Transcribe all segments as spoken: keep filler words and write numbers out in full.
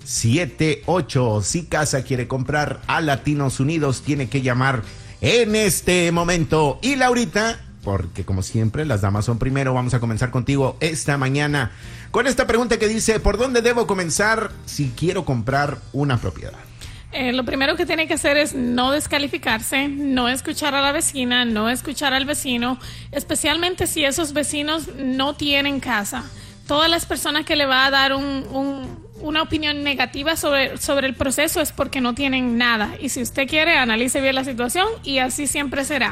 siete ocho. Si casa quiere comprar a Latinos Unidos, tiene que llamar en este momento. Y Laurita, porque como siempre las damas son primero, vamos a comenzar contigo esta mañana con esta pregunta que dice: ¿por dónde debo comenzar si quiero comprar una propiedad? Eh, lo primero que tiene que hacer es no descalificarse, no escuchar a la vecina, no escuchar al vecino, especialmente si esos vecinos no tienen casa. Todas las personas que le va a dar un, un, una opinión negativa sobre, sobre el proceso es porque no tienen nada. Y si usted quiere, analice bien la situación y así siempre será.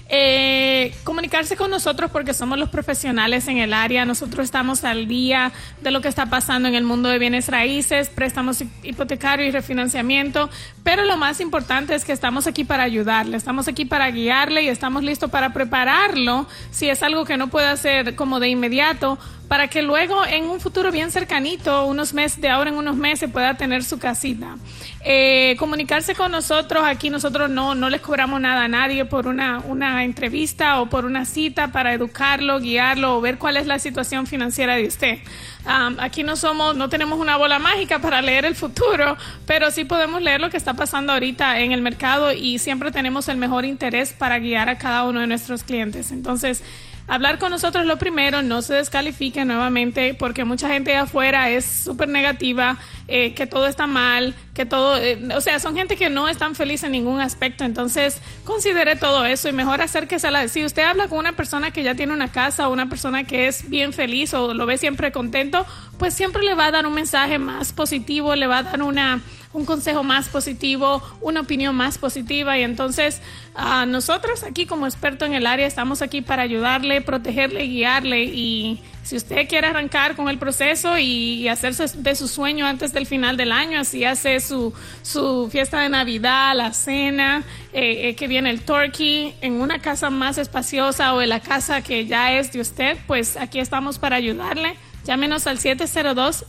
Eh, comunicarse con nosotros porque somos los profesionales en el área. Nosotros estamos al día de lo que está pasando en el mundo de bienes raíces, préstamos hipotecarios y refinanciamiento, pero lo más importante es que estamos aquí para ayudarle, estamos aquí para guiarle y estamos listos para prepararlo si es algo que no puede hacer como de inmediato, para que luego en un futuro bien cercanito, unos meses, de ahora en unos meses, pueda tener su casita. Eh, comunicarse con nosotros, aquí nosotros no, no les cobramos nada a nadie por una, una entrevista o por una cita para educarlo, guiarlo o ver cuál es la situación financiera de usted. Um, aquí no somos, no tenemos una bola mágica para leer el futuro, pero sí podemos leer lo que está pasando ahorita en el mercado y siempre tenemos el mejor interés para guiar a cada uno de nuestros clientes. Entonces, hablar con nosotros lo primero, no se descalifique nuevamente, porque mucha gente de afuera es súper negativa, eh, que todo está mal, que todo, eh, o sea, son gente que no están felices en ningún aspecto. Entonces, considere todo eso y mejor acérquese a la... Si usted habla con una persona que ya tiene una casa o una persona que es bien feliz o lo ve siempre contento, pues siempre le va a dar un mensaje más positivo, le va a dar una... un consejo más positivo, una opinión más positiva. Y entonces uh, nosotros aquí como expertos en el área estamos aquí para ayudarle, protegerle, guiarle. Y si usted quiere arrancar con el proceso y, y hacerse de su sueño antes del final del año, así hace su, su fiesta de Navidad, la cena, eh, eh, que viene el turkey en una casa más espaciosa o en la casa que ya es de usted, pues aquí estamos para ayudarle. Llámenos al siete cero dos,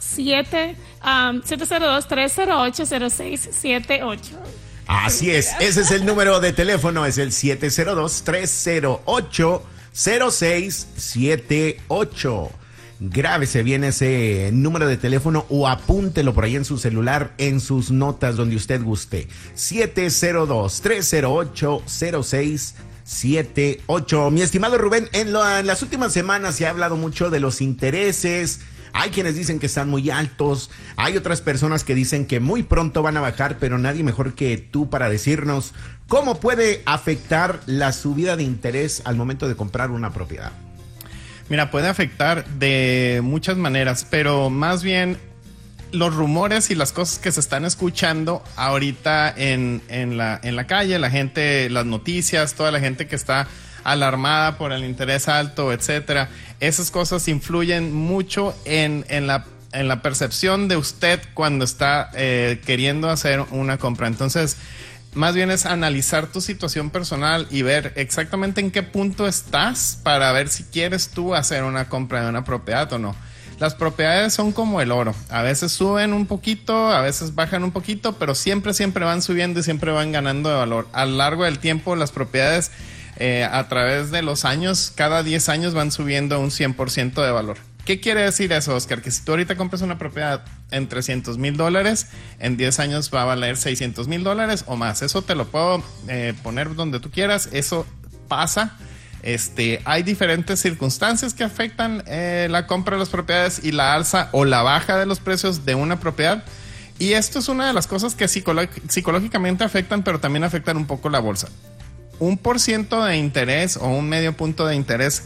tres cero ocho, cero seis siete ocho. Así es, ese es el número de teléfono, es el siete cero dos, tres cero ocho, cero seis siete ocho. Grábese bien ese número de teléfono o apúntelo por ahí en su celular, en sus notas, donde usted guste. siete cero dos, tres cero ocho, cero seis siete ocho. Mi estimado Rubén, en, lo, en las últimas semanas se ha hablado mucho de los intereses. Hay quienes dicen que están muy altos, hay otras personas que dicen que muy pronto van a bajar, pero nadie mejor que tú para decirnos cómo puede afectar la subida de interés al momento de comprar una propiedad. Mira, puede afectar de muchas maneras, pero más bien los rumores y las cosas que se están escuchando ahorita en, en, la, en la calle, la gente, las noticias, toda la gente que está alarmada por el interés alto, etcétera. Esas cosas influyen mucho en, en, la, en la percepción de usted cuando está eh, queriendo hacer una compra. Entonces, más bien es analizar tu situación personal y ver exactamente en qué punto estás para ver si quieres tú hacer una compra de una propiedad o no. Las propiedades son como el oro, a veces suben un poquito, a veces bajan un poquito, pero siempre, siempre van subiendo y siempre van ganando de valor. A lo largo del tiempo, las propiedades eh, a través de los años, cada diez años van subiendo un cien por ciento de valor. ¿Qué quiere decir eso, Oscar? Que si tú ahorita compras una propiedad en trescientos mil dólares, en diez años va a valer seiscientos mil dólares o más. Eso te lo puedo eh, poner donde tú quieras, eso pasa. Este, hay diferentes circunstancias que afectan eh, la compra de las propiedades y la alza o la baja de los precios de una propiedad. Y esto es una de las cosas que psicolo- psicológicamente afectan, pero también afectan un poco la bolsa. Un por ciento de interés o un medio punto de interés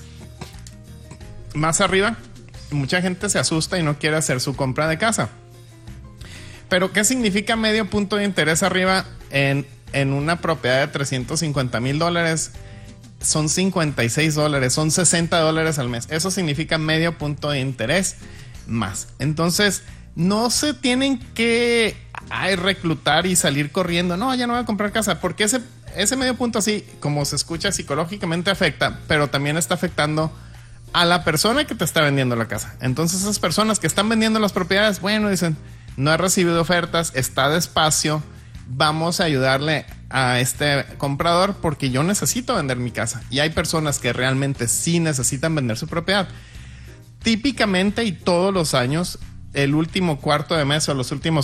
más arriba, mucha gente se asusta y no quiere hacer su compra de casa. Pero ¿qué significa medio punto de interés arriba en, en una propiedad de trescientos cincuenta mil dólares? Son cincuenta y seis dólares, son sesenta dólares al mes. Eso significa medio punto de interés más. Entonces, no se tienen que ay, reclutar y salir corriendo. No, ya no voy a comprar casa. Porque ese, ese medio punto así, como se escucha, psicológicamente afecta, pero también está afectando a la persona que te está vendiendo la casa. Entonces, esas personas que están vendiendo las propiedades, bueno, dicen, no he recibido ofertas, está despacio, vamos a ayudarle a este comprador porque yo necesito vender mi casa. Y hay personas que realmente sí necesitan vender su propiedad. Típicamente y todos los años, el último cuarto de mes o los últimos